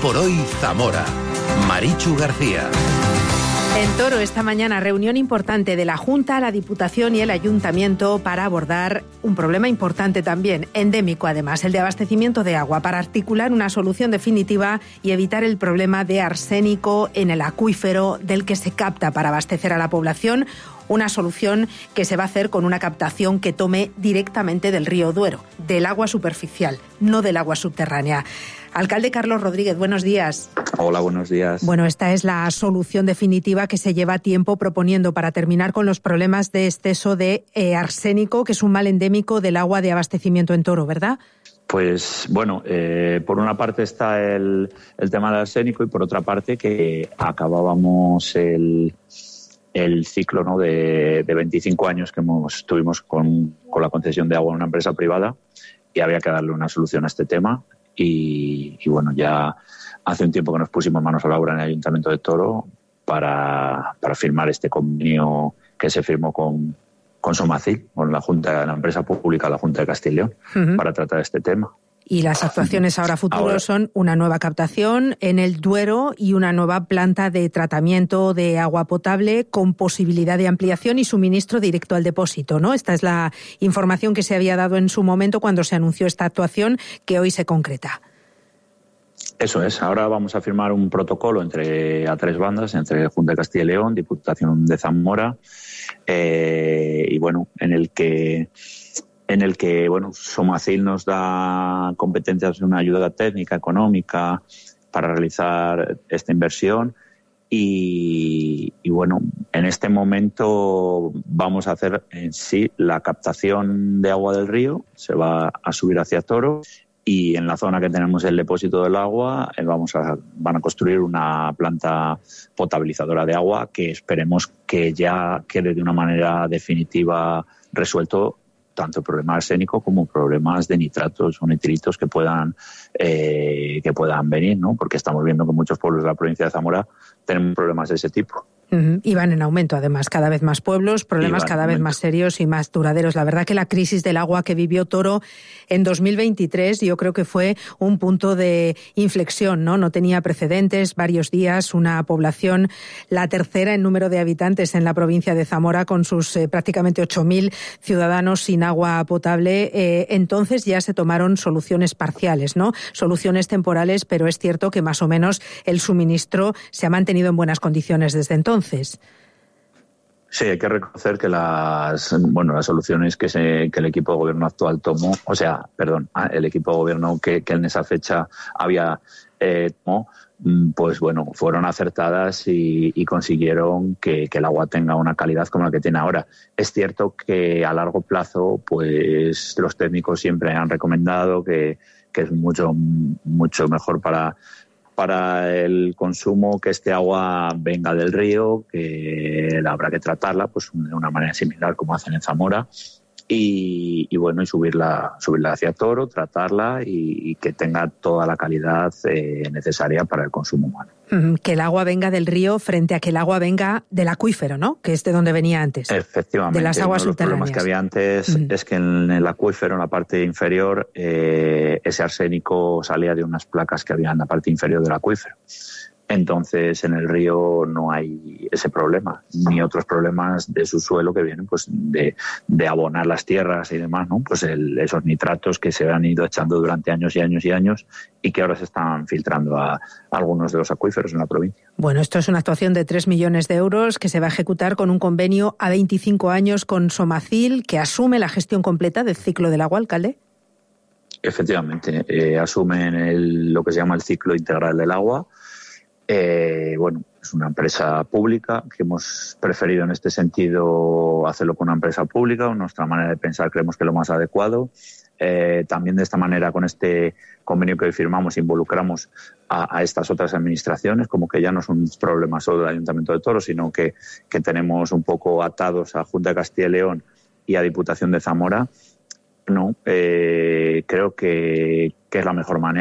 por hoy Zamora. Marichu García. En Toro esta mañana reunión importante de la Junta, la Diputación y el Ayuntamiento para abordar un problema importante también, endémico además, el de abastecimiento de agua, para articular una solución definitiva y evitar el problema de arsénico en el acuífero del que se capta para abastecer a la población. Una solución que se va a hacer con una captación que tome directamente del río Duero, del agua superficial, no del agua subterránea. Alcalde Carlos Rodríguez, buenos días. Hola, buenos días. Bueno, esta es la solución definitiva que se lleva tiempo proponiendo para terminar con los problemas de exceso de arsénico, que es un mal endémico del agua de abastecimiento en Toro, ¿verdad? Pues bueno, por una parte está el tema del arsénico y por otra parte que acabábamos el ciclo, ¿no?, de 25 años que tuvimos con la concesión de agua a una empresa privada y había que darle una solución a este tema. Y bueno, ya hace un tiempo que nos pusimos manos a la obra en el Ayuntamiento de Toro para firmar este convenio que se firmó con Somacil, con la empresa pública, la Junta de Castilla y León, para tratar este tema. Y las actuaciones ahora futuras son una nueva captación en el Duero y una nueva planta de tratamiento de agua potable con posibilidad de ampliación y suministro directo al depósito, ¿no? Esta es la información que se había dado en su momento cuando se anunció esta actuación, que hoy se concreta. Eso es. Ahora vamos a firmar un protocolo a tres bandas, entre Junta de Castilla y León, Diputación de Zamora, y bueno, en el que bueno, Somacil nos da competencias de una ayuda técnica, económica, para realizar esta inversión y bueno, en este momento vamos a hacer en sí la captación de agua del río, se va a subir hacia Toro y en la zona que tenemos el depósito del agua van a construir una planta potabilizadora de agua que esperemos que ya quede de una manera definitiva resuelto tanto problemas arsénicos como problemas de nitratos o nitritos que puedan venir, ¿no? Porque estamos viendo que muchos pueblos de la provincia de Zamora tienen problemas de ese tipo. Y van en aumento, además, cada vez más pueblos, problemas cada vez más serios y más duraderos. La verdad que la crisis del agua que vivió Toro en 2023 yo creo que fue un punto de inflexión, ¿no? No tenía precedentes, varios días, una población, la tercera en número de habitantes en la provincia de Zamora, con sus prácticamente 8.000 ciudadanos sin agua potable. Entonces ya se tomaron soluciones parciales, ¿no? Soluciones temporales, pero es cierto que más o menos el suministro se ha mantenido en buenas condiciones desde entonces. Sí, hay que reconocer que las soluciones que el equipo de gobierno actual tomó, el equipo de gobierno que en esa fecha había tomó, pues bueno, fueron acertadas y consiguieron que el agua tenga una calidad como la que tiene ahora. Es cierto que a largo plazo, pues los técnicos siempre han recomendado que es mucho mejor para el consumo que este agua venga del río, que habrá que tratarla pues de una manera similar como hacen en Zamora y subirla hacia Toro, tratarla y que tenga toda la calidad necesaria para el consumo humano. Que el agua venga del río frente a que el agua venga del acuífero, ¿no? Que es de donde venía antes. Efectivamente. De las aguas subterráneas. Los problemas que había antes es que en el acuífero, en la parte inferior, ese arsénico salía de unas placas que había en la parte inferior del acuífero. Entonces, en el río no hay ese problema, ni otros problemas de subsuelo que vienen pues de abonar las tierras y demás, ¿no? Pues esos nitratos que se han ido echando durante años y años y años y que ahora se están filtrando a algunos de los acuíferos en la provincia. Bueno, esto es una actuación de 3 millones de euros que se va a ejecutar con un convenio a 25 años con Somacil, que asume la gestión completa del ciclo del agua, alcalde. Efectivamente, asumen lo que se llama el ciclo integral del agua. Es una empresa pública que hemos preferido en este sentido hacerlo con una empresa pública. Nuestra manera de pensar creemos que es lo más adecuado. También de esta manera, con este convenio que firmamos, involucramos a estas otras administraciones, como que ya no es un problema solo del Ayuntamiento de Toro, sino que tenemos un poco atados a Junta de Castilla y León y a Diputación de Zamora. Creo que es la mejor manera.